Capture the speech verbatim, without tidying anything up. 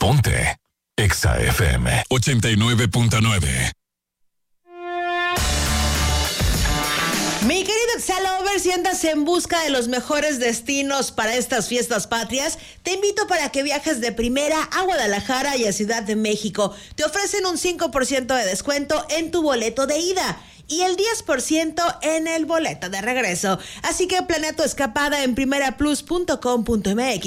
Ponte Exa F M ochenta y nueve punto nueve. Mi querido Exalover, si andas en busca de los mejores destinos para estas fiestas patrias, te invito para que viajes de primera a Guadalajara y a Ciudad de México. Te ofrecen un cinco por ciento de descuento en tu boleto de ida y el diez por ciento en el boleto de regreso. Así que planea tu escapada en primera plus punto com punto m x